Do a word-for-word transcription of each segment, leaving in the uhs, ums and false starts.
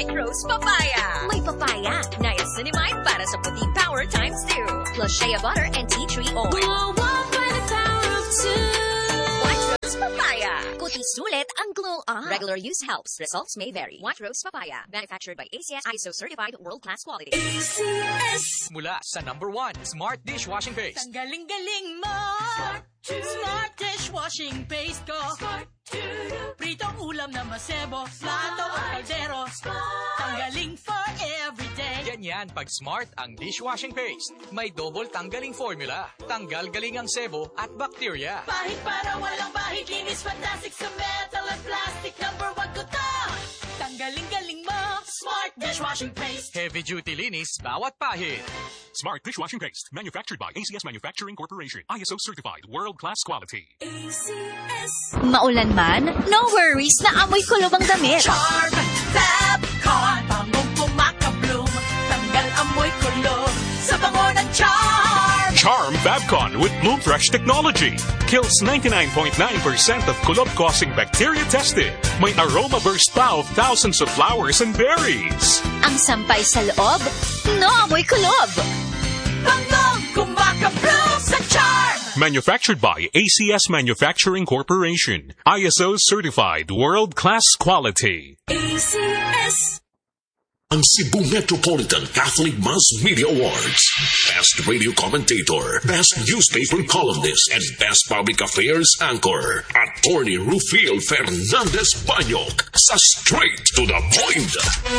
White Rose Papaya. May papaya, niacinamide para sa puting power times two. Plus shea butter and tea tree oil. Glow up by the power of two. White Rose Papaya. Kuti sulit ang glow up. Regular use helps. Results may vary. White Rose Papaya. Manufactured by A C S I S O certified world-class quality. A C S. Mula sa number one, Smart Dishwashing Paste. Ang galing-galing mo. Smart, Smart dishwashing paste ko. Smart pritong ulam na masebo. Plato o kaldero. Tanggaling for everyday. Ganyan pag Smart ang dishwashing paste. May double tanggaling formula. Tanggal galing ang sebo at bacteria. Bahid para walang bahid. Linis fantastic sa metal at plastic. Number one ko to. Tanggaling-galing mo. Smart dishwashing paste. Heavy duty linis bawat pahid. Smart Dishwashing Paste, manufactured by A C S Manufacturing Corporation. I S O certified, world-class quality. A C S. Maulan man, no worries na amoy kulob ang damit. Charm Fabcon. Bangong kumakabloom. Tanggal amoy kulob sa bango ng Charm. Charm Fabcon with Bloom Fresh technology. Kills ninety-nine point nine percent of kulob-causing bacteria tested. May aroma burst pa of thousands of flowers and berries. Ang sampay sa loob, no amoy kulob. Bangong kumakabloom sa Charm. Manufactured by A C S Manufacturing Corporation. I S O certified, world-class quality. A C S. Ang Cebu Metropolitan Catholic Mass Media Awards. Best Radio Commentator, Best Newspaper Columnist, and Best Public Affairs Anchor. Attorney Rufil Fernandez Banyok sa Straight to the Point.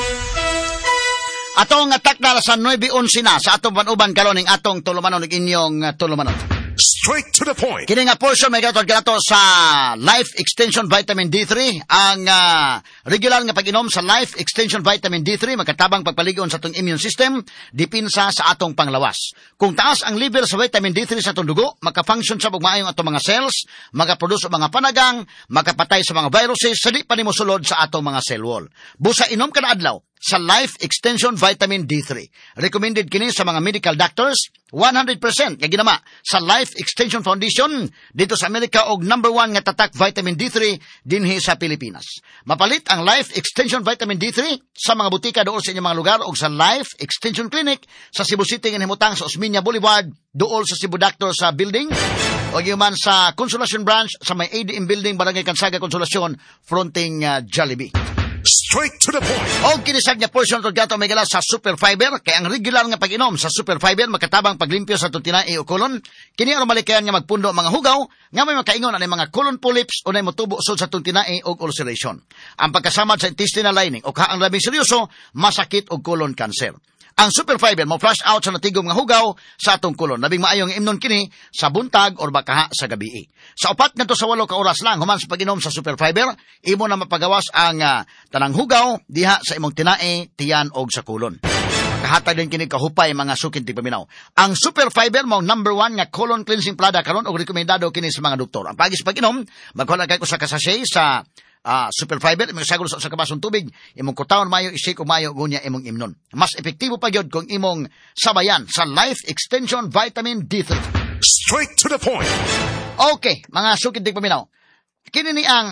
Atong atak na sa nine eleven na sa atong banuban karon ning atong tulumanon ning inyong uh, tulumanon. Straight to the point. Kini nga portion may gatod kanato sa Life Extension Vitamin D three. Ang uh, regular nga pag-inom sa Life Extension Vitamin D three magkatabang pagpaligon sa atong immune system, dipinsa sa atong panglawas. Kung taas ang level sa vitamin D three sa atong dugo, maka-function sa pagmaayong atong mga cells, maka-produce mga panagang, makapatay sa mga viruses, sa di pa nimo sulod sa atong mga cell wall. Busa inom kada adlaw sa Life Extension Vitamin D three. Recommended kini sa mga medical doctors, one hundred percent nga ginama sa Life Extension Foundation dito sa Amerika og number one nga tatak vitamin D three dinhi sa Pilipinas. Mapalit ang Life Extension Vitamin D three sa mga butika dool sa inyong mga lugar og sa Life Extension Clinic sa Cebu City nga himutang sa Osmeña Boulevard dool sa Cebu Doctor sa building o yuman sa Consolacion Branch sa may A D M Building Barangay Kansaga Consolacion fronting uh, Jollibee. Straight to the point. O kinisag niya portion to gato may gala sa Super Fiber, kaya ang regular nga pag-inom sa Super Fiber makatabang paglimpyo sa tutinai o kolon. Kini ang malikayan nga magpundo mga hugaw, nga may makaingon ani mga colon polyps o nay motubo sud sa tutinai o ulceration. Ang pagkasamad sa intestinal lining o kaang labing seryoso, masakit og colon cancer. Ang Super Fiber mo flush out sa natigom nga hugaw sa atong kulon. Labing maayong imnon kini sa buntag or bakaha sa gabi. Sa upat ngadto sa walo ka oras lang human sa pag-inom sa Super Fiber, imo na mapagawas ang uh, tanang hugaw diha sa imong tinae, tiyan og sa kulon. Makahatag din kini kahupay mga sukin tigpaminaw. Ang Super Fiber mo number one nga colon cleansing product karon og rekomendado kini sa mga doktor. Ang pagis pag-inom, magkuha kay ko sa kasashay sa Ah, uh, Super Fiber, imong sagol sa, sa kabasong tubig, imong kutawon mayo, isik o mayo, gunya imong imnon. Mas epektibo pa gyud kung imong sabayan sa Life Extension Vitamin D three. Straight to the point. Okay, mga sukid tigpaminaw. Kini ni ang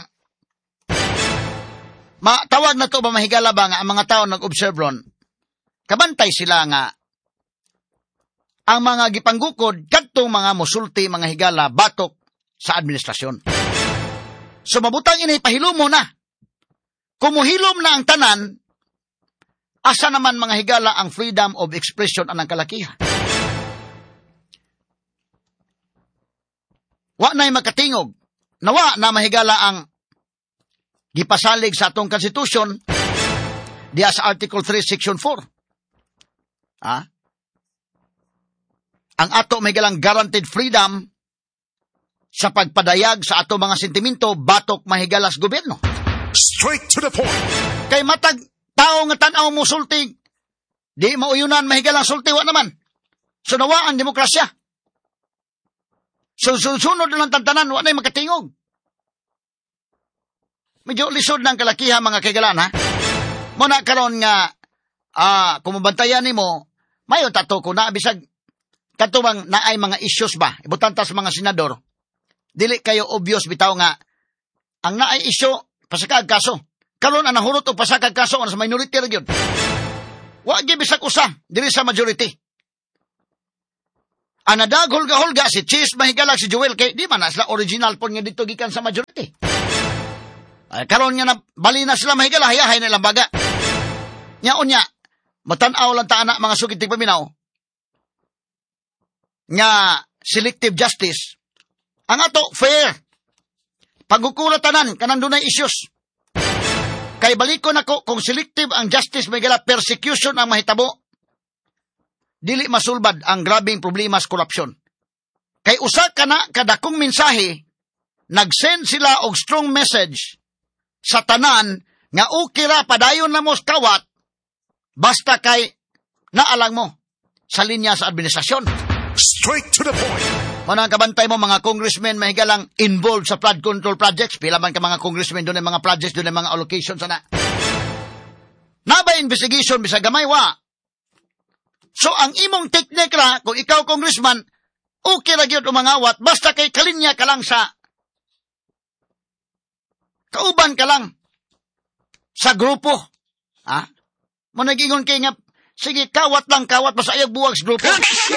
matawag na to ba mahigala ba nga ang mga tao nag-observe ron, kabantay sila nga ang mga gipanggukod kadtong mga musulti, mga higala, batok sa administrasyon. So mabutang ini pahilom mo na. Kung muhilom na ang tanan, asa naman mga higala ang freedom of expression anang kalakihan? Wa na'y makatingog. Nawa na mahigala ang gipasalig sa atong konstitusyon diya sa Article three, Section four. Ha? Ang ato mahigalang guaranteed freedom sa pagpadayag sa ato mga sentimento batok mahigalas gobyerno. Straight to the point. Kay matag tao nga tan-aw mo sulti, di mauyunan mahigalang sulti wa naman. So nawa ang demokrasya. So sunod lang tantanan wa nay makatingog. Medyo lisod ng kalakihan mga kaigalan ha. Muna karon nga ah kumubantayan nimo, mayo tato ko na bisag katubang naay mga issues ba ibutan ta sa mga senador. Dili kayo obvious bitaw nga ang naay issue pasakag kaso karon ang nahurot og pasakag kaso sa minority ra gyud. Wa gyud bisag usa diri sa majority. Ang nadag-hulga-hulga si Cheese Mahigalag, si Joel, kay di man na sila original po nga dito gikan sa majority. Ay, karon nga na, bali na sila Mahigalag, hayahay na ilang baga. Nya unya, matanaw lang ta anak mga sugid tigpaminaw. Nga selective justice. Ang ato fair. Pagkukulatanan kanang dunay issues. Kay balikon ako kung selective ang justice Mahigalag, persecution ang mahitabo. Dili masulbad ang grabing problema sa korupsyon. Kay usa ka na kadakong mensahe, nag-send sila og strong message sa tanan nga okay ra padayon na mo kawat basta kay naalang mo sa linya sa administrasyon. Straight to the point. Manang kabantay mo mga congressmen Mahigalang involved sa flood control projects. Pila man ka mga congressmen doon ay mga projects, doon ay mga allocations na. Naba investigation bisag gamay wa. So ang imong technique ra kung ikaw congressman okay ra gyud umangawat basta kay kalinya ka lang sa kauban ka lang sa grupo. Ha? Mo nagingon kay nga sige kawat lang kawat basta ayog buwag sa grupo.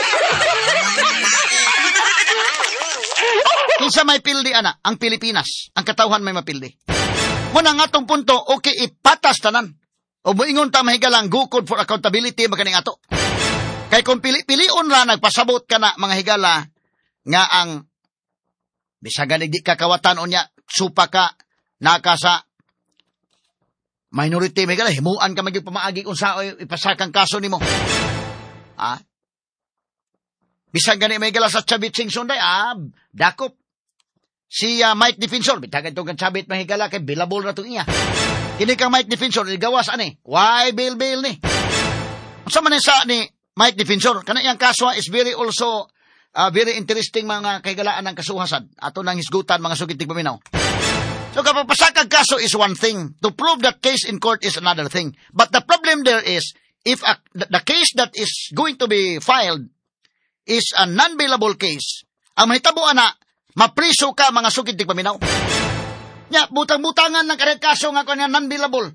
Kinsa may pildi ana ang Pilipinas, ang katawhan may mapildi. Mo nang atong punto okay ipatas tanan. O moingon ta Mahigalang gukod for accountability makaning ato. Kay kung pili-pilion ra nagpasabot ka na mga higala nga ang bisagan di kakawatan unya supa ka naka sa minority Mahigalang himuan ka magyud pamaagi unsa ipasakang kaso nimo. Ah? Bisag gani Mahigalang sa Chavit Sing Sunday ah dakop si uh, Mike Defensor bitagan to kan Chavit Mahigalang kay bilabol na to iya. Kini kang Mike Defensor gawas ani. Why bail bail ni? Unsa man sa ni Mike Defensor, kana iyang kaso is very also uh, very interesting mga kaigalaan ng kasuhasan. Ato nang hisgutan mga sugid tigpaminaw. So kapag pasakag kaso is one thing. To prove that case in court is another thing. But the problem there is, if a, the, the case that is going to be filed is a non-bailable case, ang mahitabo na, mapriso ka mga sugid tigpaminaw. Nya, butang-butangan ng karet kaso nga kanya non-bailable.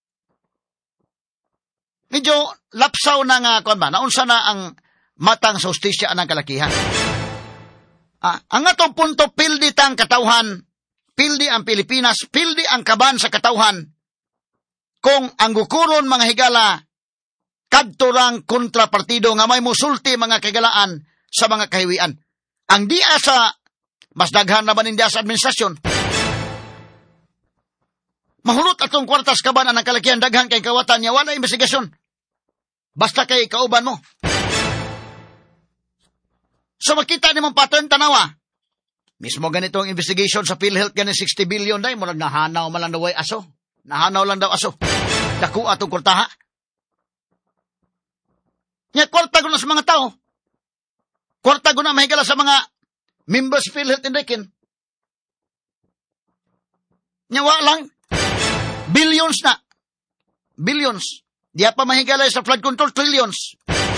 Medyo lapsaw na nga, kuan ba, naunsa na ang matang sa hustisya ng kalakihan. Ah, ang atong punto, pildi tang katawhan, pildi ang Pilipinas, pildi ang kaban sa katawhan, kung ang gukuron mga higala, kadturang kontrapartido nga may musulti mga kagalaan sa mga kahiwian. Ang diya sa, mas daghan naman hindi sa administrasyon, mahulot atong kwartas kaban ang kalakihan, daghan kay kawatan niya, wala investigasyon. Basta kay kauban mo. So makita ni mong pattern tanawa. Mismo ganito ang investigation sa PhilHealth ganin sixty billion day. Murag nahanaw man lang daw ay aso. Nahanaw lang daw aso. Daku atong kurtaha. Nya kwarta ko na sa mga tao. Kwarta ko na mahigala sa mga members PhilHealth in Rekin. Nya wa lang. Billions na. Billions. Diya pa mahigalay sa flood control, trillions.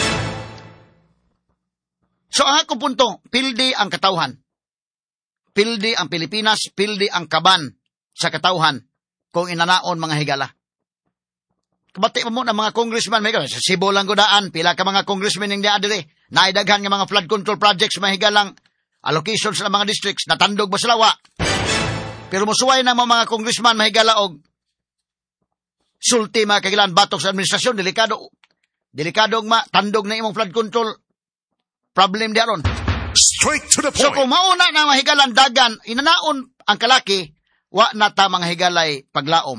So ang akong punto, pildi ang katawhan. Pildi ang Pilipinas, pildi ang kaban sa katawhan kung inanaon mga higala. Kabati mo na mga congressman, may sa Cebu lang godaan, pila ka mga congressman yung diadiri, naidaghan ng mga flood control projects, mga higalang allocations ng mga districts, natandog ba sila wa? Pero musuway na mga congressman, mahigala og sulti mga kagilan batok sa administrasyon, delikado. Delikado ma, tandog na imong flood control problem diaron. Straight to the point. So kung mauna na mga higalan dagan, inanaon ang kalaki, wa na ta mga higalay paglaom.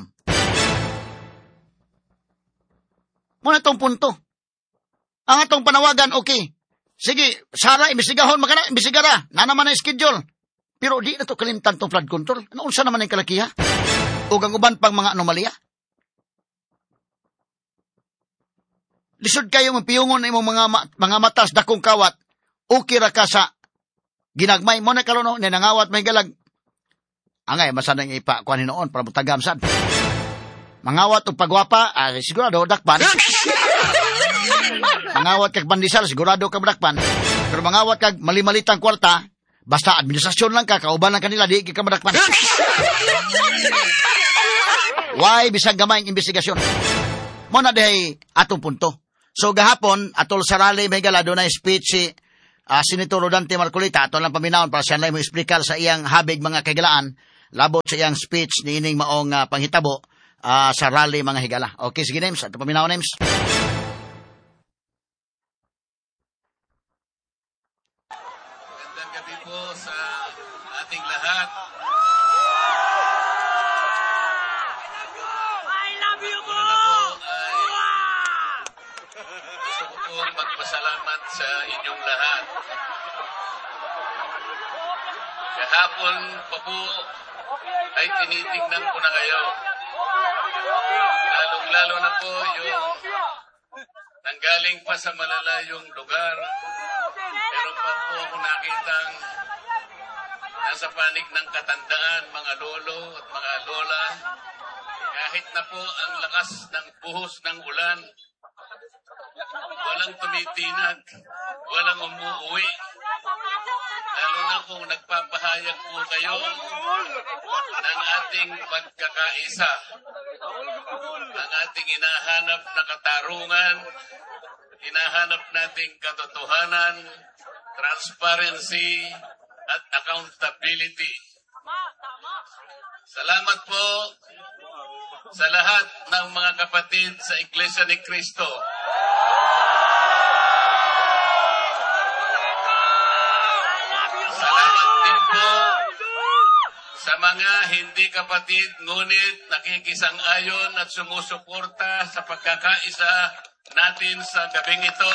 Muna itong punto. Ang atong panawagan, okay. Sige, Sara, imbestigahon, makana, imbestigara. Na naman ang schedule. Pero di na ito kalimtan itong flood control. Ano unsa naman ang kalakiha? O ang uban pang mga anomalya? Lisod kayo magpiyungon na imong mga, mga matas dakong kawat. Okay ra ka sa ginagmay mo na karon no, ninangawat may galag. Angay, masanang ipa, kuha noon, para butagamsan. Mangawat o pagwapa, ah, sigurado, dakpan. Mangawat kag bandisal, sigurado ka madakpan. Pero mangawat kag mali-malitang kwarta, basta administrasyon lang ka, kauban lang kanila, di ka madakpan. Why bisag gamay ang investigasyon? Mo na dihay atong punto. So gahapon atol sa rally may gala dunay speech si uh, Senator Rodante Marcolita atol lang paminawon para siya lang mo explicar sa iyang habig mga kahigalaan labot sa iyang speech niining maong uh, panghitabo uh, sa rally mga higala. Okay, sige names, ato paminawon names. Magandang gabi po sa ating lahat. I love you po! Gusto ko pong magpasalamat sa inyong lahat. Kahapon pa po ay tinitingnan ko na kayo. Lalong-lalo na po yung nanggaling pa sa malalayong lugar. Meron pa po ako nakitang nasa panig ng katandaan, mga lolo at mga lola. Kahit na po ang lakas ng buhos ng ulan, walang tumitinag, walang umuuwi. Lalo na kung nagpapahayag po kayo ng ating pagkakaisa, ang ating hinahanap na katarungan, hinahanap nating katotohanan, transparency, at accountability. Salamat po sa lahat ng mga kapatid sa Iglesia ni Cristo. Salamat din po sa mga hindi kapatid ngunit nakikisang-ayon at sumusuporta sa pagkakaisa natin sa gabing ito.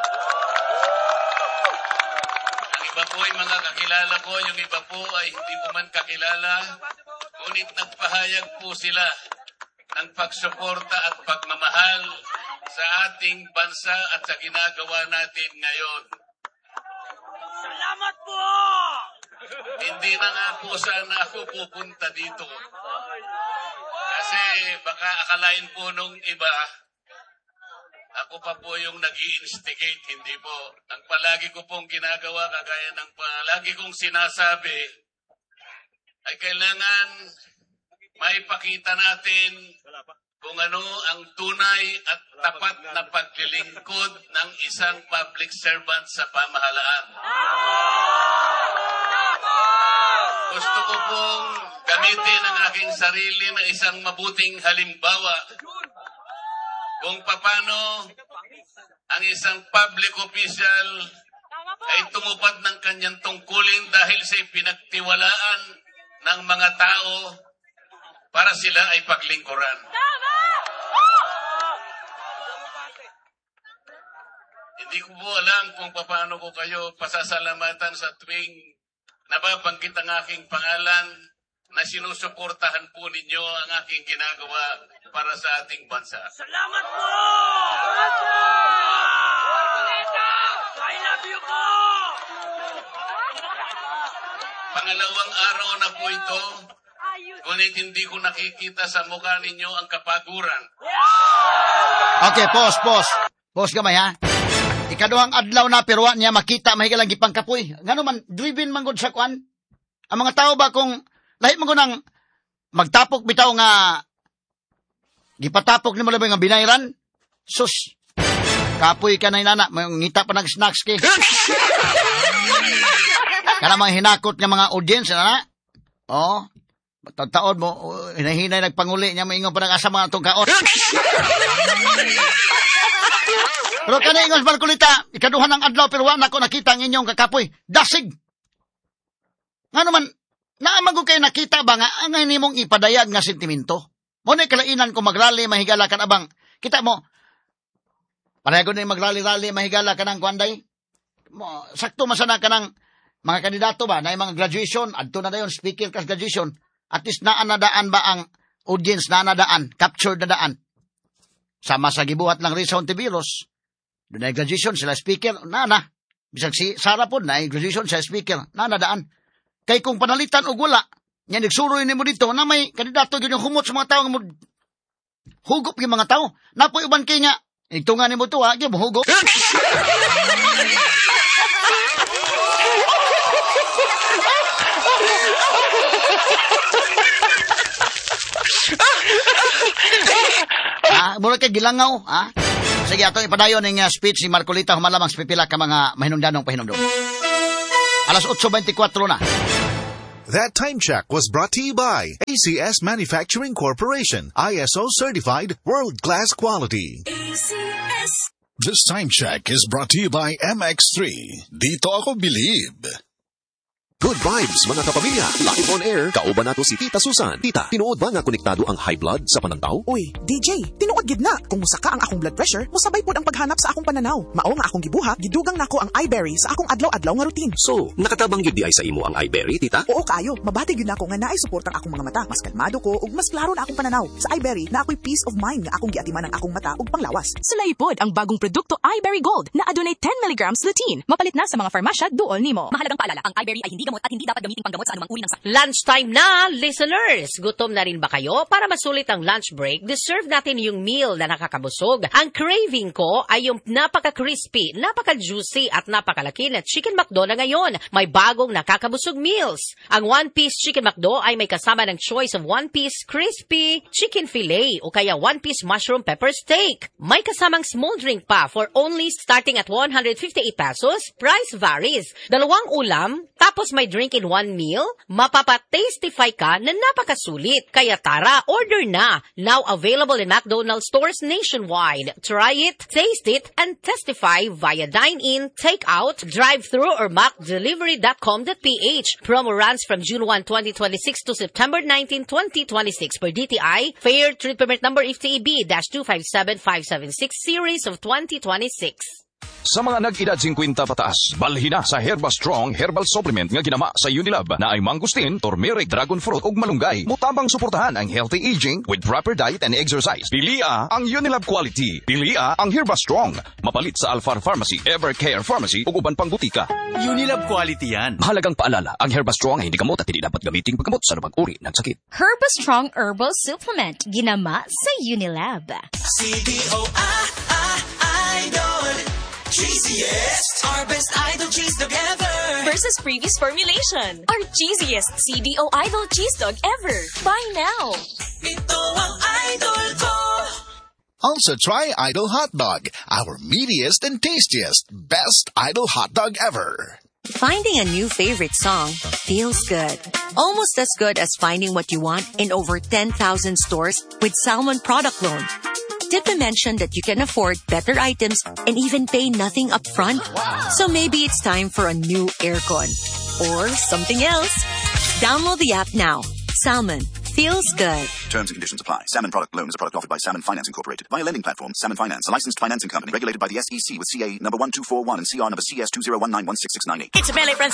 Ang iba po ay mga kakilala ko, yung iba po ay hindi po man kakilala, ngunit nagpahayag po sila ng pagsuporta at pagmamahal sa ating bansa at sa ginagawa natin ngayon. Salamat po! Hindi na nga po sana ako pupunta dito. Kasi baka akalain po nung iba, ako pa po yung nag-i-instigate, hindi po. Ang palagi ko pong ginagawa, kagaya ng palagi kong sinasabi, ay kailangan maipakita natin kung ano ang tunay at tapat na paglilingkod ng isang public servant sa pamahalaan. Gusto ko pong gamitin ang aking sarili na isang mabuting halimbawa kung paano ang isang public official ay tumupad ng kanyang tungkulin dahil sa pinagtiwalaan ng mga tao para sila ay paglingkuran. Hindi ko po alam kung paano ko kayo pasasalamatan sa tuwing nababanggit ang aking pangalan na sinusuportahan po ninyo ang aking ginagawa para sa ating bansa. Salamat po! I love you po! Pangalawang araw na po ito, ngunit hindi ko nakikita sa mukha ninyo ang kapaguran. Okay, pause, pause. Pause gamay ha. Ikaduhang adlaw na pero wa niya makita mahigalang gipang kapoy. Ngano man driven man gud sa kwan. Ang mga tao ba kung lahi man gud nang magtapok bitaw nga gipatapok nimo labay nga binayran. Sus. Kapoy ka na inana, ngita pa ng snacks kay. Kana mga hinakot nga mga audience na. Oh. Taon mo, hinahinay nagpanguli niya maingon pa ng asa mga itong kaot. Pero kanay ingos Marcolita, ikaduhan ng adlaw pero wala ko nakita ang inyong kakapoy. Dasig! Nga naman, naamag ko kayo nakita ba nga ang inimong ipadayag nga sentimento? Muna kalainan ko magrali, mahigala ka na bang. Kita mo, parehagod na magrali-rali, mahigala ka ng kwanday. Mo, sakto masana ka ng mga kandidato ba, na yung mga graduation, adto na na yun, speaker kas graduation. At least naanadaan ba ang audience, naanadaan, captured na daan. Sama sa gibuhat lang Risa Hontiveros, doon ay graduation, sila speaker, nana. Bisag si Sarah po, na graduation, sila speaker, nanadaan. Kay kung panalitan o wala, nga nagsuroy ni mo dito, na may kandidato yun yung humot sa mga tao, nga mo, hugop yung mga tao. Napoy uban kay nga, ito nga ni mo ito ha, yung hugop. Ha? Mura kay gilangaw, ha? Sige, ato ipadayon ng uh, speech ni Marcolita humalamang sa pipila ka mga mahinungdanong pahinumdum. Alas eight twenty-four na. That time check was brought to you by A C S Manufacturing Corporation, I S O certified, world-class quality. A C S. This time check is brought to you by M X three. Dito ako believe. Good vibes, mga kapamilya. Live on air, kauban nato si Tita Susan. Tita, tinuod ba nga konektado ang high blood sa pananaw? Uy, D J, tinuod gid na. Kung musaka ang akong blood pressure, musabay pod ang paghanap sa akong pananaw. Mao nga akong gibuhat, gidugang nako ang iBerry sa akong adlaw-adlaw nga routine. So, nakatabang yun di ay sa imo ang iBerry, Tita? Oo kayo, mabati yun nako nga naay support ang akong mga mata. Mas kalmado ko ug mas klaro na akong pananaw. Sa iBerry, na ako'y peace of mind nga akong giatiman ang akong mata ug panglawas. Sulay pod ang bagong produkto iBerry Gold na adunay ten milligrams lutein. Mapalit na sa mga farmasya duol nimo. Mahalagang paalala, ang iBerry ay hindi gamot at hindi dapat gamitin panggamot sa anumang uri ng sakit. Lunchtime na, listeners! Gutom na rin ba kayo? Para masulit ang lunch break, deserve natin yung meal na nakakabusog. Ang craving ko ay yung napaka-crispy, napaka-juicy at napakalaki na Chicken McDo na ngayon. May bagong nakakabusog meals. Ang one-piece Chicken McDo ay may kasama ng choice of one-piece crispy chicken fillet o kaya one-piece mushroom pepper steak. May kasamang small drink pa for only starting at one hundred fifty-eight pesos. Price varies. Dalawang ulam, tapos may drink in one meal, mapapa-tastify ka na napakasulit. Kaya tara, order na. Now available in McDonald's stores nationwide. Try it, taste it, and testify via dine-in, take-out, drive-thru, or mac delivery dot com dot p h. Promo runs from June first, twenty twenty-six to September nineteenth, twenty twenty-six per D T I. Fair Trade Permit Number F T E B two five seven five seven six Series of twenty twenty-six. Sa mga nag-edad fifty pataas, balhin na sa Herba Strong Herbal Supplement nga ginama sa Unilab na ay mangustin, turmeric, dragon fruit ug malunggay. Mutabang suportahan ang healthy aging with proper diet and exercise. Pilia ang Unilab quality. Pilia ang Herba Strong. Mapalit sa Alfar Pharmacy, Evercare Pharmacy ug uban pang butika. Unilab quality yan. Mahalagang paalala, ang Herba Strong ay hindi gamot at hindi dapat gamitin paggamot sa anumang uri ng sakit. Herba Strong Herbal Supplement, ginama sa Unilab. C D O I Idol cheesiest, our best idol cheese dog ever. Versus previous formulation, our cheesiest C D O Idol cheese dog ever. Buy now. Ito ang idol ko. Also try Idol Hot Dog, our meatiest and tastiest, best Idol Hot Dog ever. Finding a new favorite song feels good. Almost as good as finding what you want in over ten thousand stores with Salmon Product Loan. Did we mention that you can afford better items and even pay nothing up front? Wow. So maybe it's time for a new aircon or something else. Download the app now. Salmon feels good. Terms and conditions apply. Salmon Product Loan is a product offered by Salmon Finance Incorporated via lending platform Salmon Finance, a licensed financing company regulated by the S E C with C A number one two four one and C R number C S two zero one nine one six six nine eight. It's a belly